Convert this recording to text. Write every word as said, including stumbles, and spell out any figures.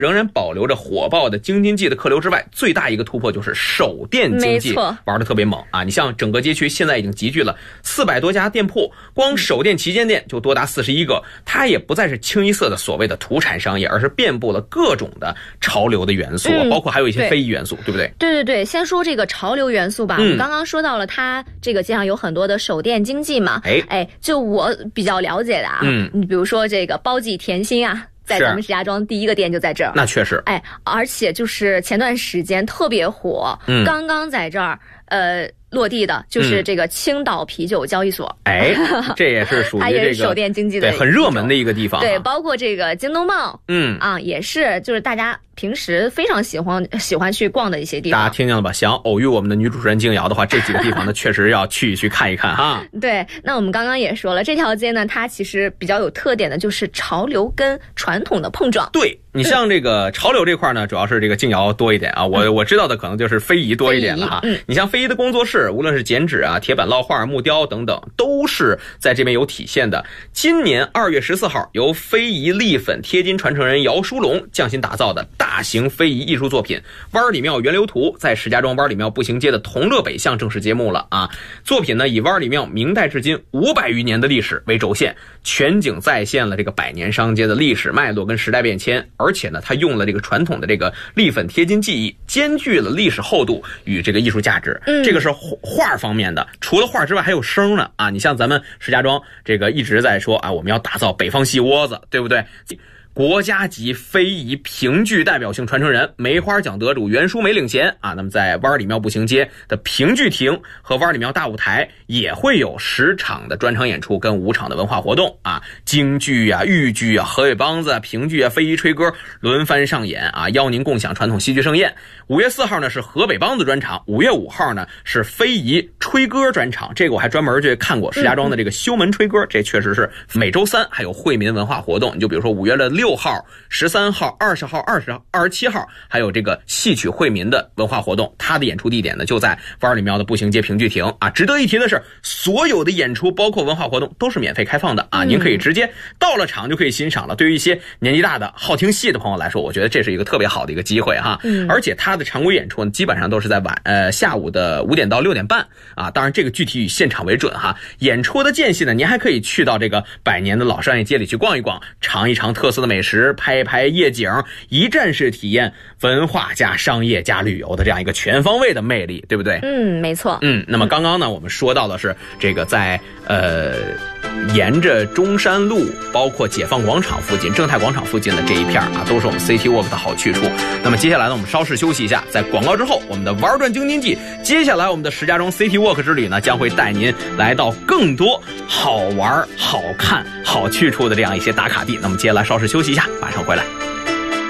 仍然保留着火爆的京津冀的客流之外，最大一个突破就是首店经济玩得特别猛啊！你像整个街区现在已经集聚了四百多家店铺，光首店旗舰店就多达四十一个。它也不再是清一色的所谓的土产商业，而是遍布了各种的潮流的元素，嗯、包括还有一些非遗元素， 对, 对不对？ 对对对，先说这个潮流元素吧。嗯、我们刚刚说到了，它这个街上有很多的首店经济嘛。哎哎，就我比较了解的啊，嗯，你比如说这个包记甜心啊。在咱们石家庄第一个店就在这儿， 那确实， 哎，而且就是前段时间特别火，嗯，刚刚在这儿，呃。落地的就是这个青岛啤酒交易所， 嗯、哎，这也是属于这个它也是首店经济的对很热门的一个地方、啊。 对，包括这个京东茂， 嗯啊，也是就是大家平时非常喜欢喜欢去逛的一些地方。 大家听见了吧？想偶遇我们的女主持人静瑶的话，这几个地方呢，确实要去一去看一看哈。 对，那我们刚刚也说了，这条街呢，它其实比较有特点的就是潮流跟传统的碰撞。 对。你像这个潮流这块呢，主要是这个静瑶多一点啊，我我知道的可能就是非遗多一点了哈。你像非遗的工作室，无论是剪纸啊、铁板烙画、木雕等等，都是在这边有体现的。今年二月十四号，由非遗力粉贴金传承人姚书龙匠心打造的大型非遗艺术作品《湾里庙源流图》在石家庄湾里庙步行街的同乐北巷正式揭幕了啊！作品呢以湾里庙明代至今五百余年的历史为轴线，全景再现了这个百年商街的历史脉络跟时代变迁。而且呢，他用了这个传统的这个力粉贴金技艺，兼具了历史厚度与这个艺术价值。嗯，这个是画方面的，除了画之外还有声呢啊！你像咱们石家庄这个一直在说啊，我们要打造北方戏窝子，对不对？国家级非遗评剧代表性传承人、梅花奖得主袁淑梅领衔啊，那么在湾里庙步行街的评剧亭和湾里庙大舞台也会有十场的专场演出跟五场的文化活动啊，京剧啊、豫剧啊、河北梆子啊、评剧啊、非遗吹歌轮番上演啊，邀您共享传统戏剧盛宴。五月四号呢是河北梆子专场，五月五号呢是非遗吹歌专场，这个我还专门去看过石家庄的这个修门吹歌，这确实是每周三还有惠民文化活动。你就比如说五月的六号、十三号、二十号、二十号、二十七号，还有这个戏曲惠民的文化活动，它的演出地点呢就在湾里庙的步行街评剧亭啊。值得一提的是，所有的演出包括文化活动都是免费开放的啊，您可以直接到了场就可以欣赏了。对于一些年纪大的好听戏的朋友来说，我觉得这是一个特别好的一个机会哈。嗯，而且它的常规演出呢，基本上都是在晚呃下午的五点到六点半啊。当然这个具体以现场为准哈。演出的间隙呢，您还可以去到这个百年的老商业街里去逛一逛，尝一尝特色的美食，拍一拍夜景，一站式体验文化加商业加旅游的这样一个全方位的魅力，对不对？ 嗯，没错。 嗯，那么刚刚呢，我们说到的是这个在呃沿着中山路，包括解放广场附近、正泰广场附近的这一片啊，都是我们 City Walk 的好去处。那么接下来呢，我们稍事休息一下，在广告之后，我们的玩转京津冀，接下来我们的石家庄 City Walk 之旅呢，将会带您来到更多好玩、好看、好去处的这样一些打卡地。那么接下来稍事休息一下，马上回来。